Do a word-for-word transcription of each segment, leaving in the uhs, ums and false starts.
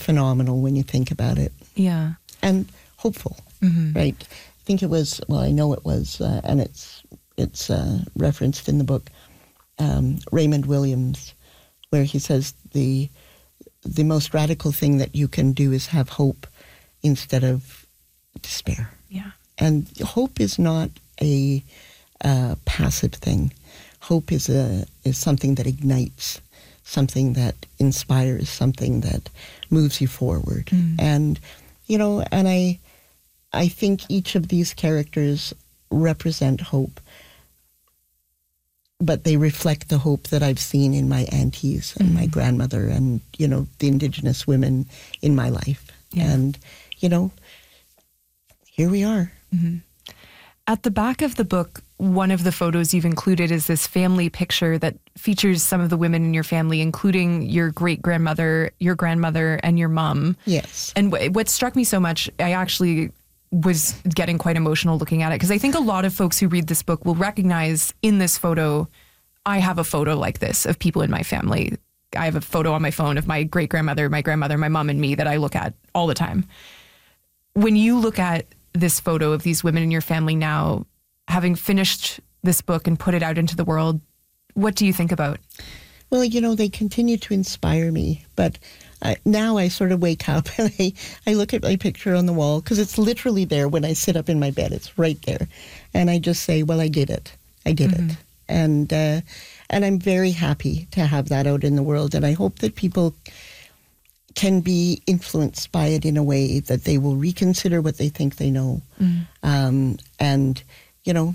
phenomenal when you think about it. Yeah. And hopeful, mm-hmm. right? I think it was, well, I know it was, uh, and it's it's uh, referenced in the book, um, Raymond Williams, where he says the the most radical thing that you can do is have hope instead of despair. Yeah. And hope is not a uh, passive thing. Hope is a is something that ignites, something that inspires, something that moves you forward. Mm. And, you know, and I I think each of these characters represent hope, but they reflect the hope that I've seen in my aunties and mm. my grandmother and, you know, the Indigenous women in my life. Yeah. And, you know, here we are. Mm-hmm. At the back of the book, one of the photos you've included is this family picture that features some of the women in your family, including your great-grandmother, your grandmother, and your mom. Yes. And w- what struck me so much, I actually was getting quite emotional looking at it, because I think a lot of folks who read this book will recognize in this photo, I have a photo like this of people in my family. I have a photo on my phone of my great-grandmother, my grandmother, my mom, and me that I look at all the time. When you look at this photo of these women in your family now, having finished this book and put it out into the world, what do you think about? Well, you know, they continue to inspire me, but uh, now I sort of wake up and I, I look at my picture on the wall, because it's literally there when I sit up in my bed. It's right there. And I just say, well, I did it. I did mm-hmm. it. And, uh, and I'm very happy to have that out in the world. And I hope that people can be influenced by it in a way that they will reconsider what they think they know. Mm. Um, and, you know,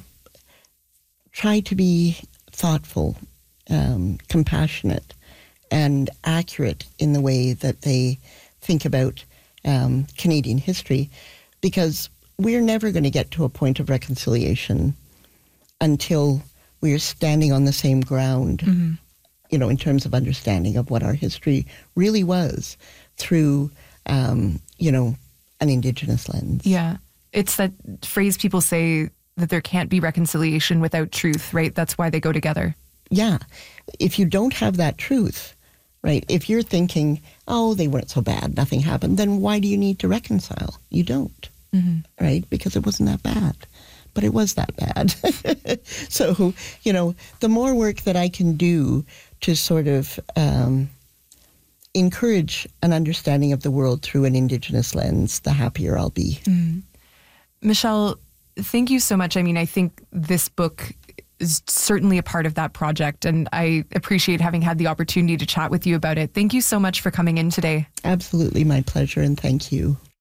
try to be thoughtful, um, compassionate, and accurate in the way that they think about um, Canadian history, because we're never going to get to a point of reconciliation until we're standing on the same ground. Mm-hmm. You know, in terms of understanding of what our history really was through, um, you know, an Indigenous lens. Yeah. It's that phrase people say that there can't be reconciliation without truth, right? That's why they go together. Yeah. If you don't have that truth, right, if you're thinking, oh, they weren't so bad, nothing happened, then why do you need to reconcile? You don't, mm-hmm. right? Because it wasn't that bad. But it was that bad. So, you know, the more work that I can do to sort of um, encourage an understanding of the world through an Indigenous lens, the happier I'll be. Mm. Michelle, thank you so much. I mean, I think this book is certainly a part of that project, and I appreciate having had the opportunity to chat with you about it. Thank you so much for coming in today. Absolutely, my pleasure, and thank you.